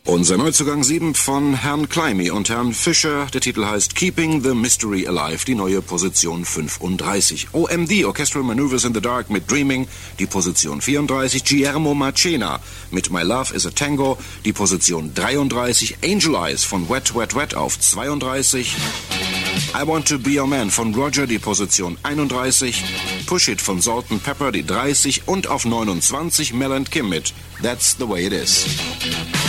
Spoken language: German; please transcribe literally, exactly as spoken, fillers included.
Unser Neuzugang sieben von Herrn Climie und Herrn Fischer. Der Titel heißt Keeping the Mystery Alive, die neue Position fünfunddreißig. O M D, Orchestral Maneuvers in the Dark mit Dreaming, die Position vierunddreißig. Guillermo Marchena mit My Love is a Tango, die Position dreiunddreißig. Angel Eyes von Wet, Wet, Wet auf zweiunddreißig. I Want to Be Your Man von Roger, die Position einunddreißig. Push It von Salt and Pepper, die dreißig. Und auf neunundzwanzig Mel and Kim mit That's the Way It Is.